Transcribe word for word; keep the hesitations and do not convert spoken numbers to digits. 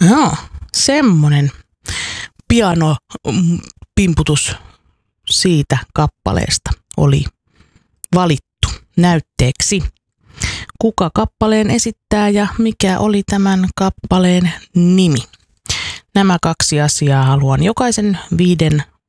Joo, semmonen pianopimputus siitä kappaleesta oli valittu näytteeksi. Kuka kappaleen esittää ja mikä oli tämän kappaleen nimi? Nämä kaksi asiaa haluan jokaisen viiden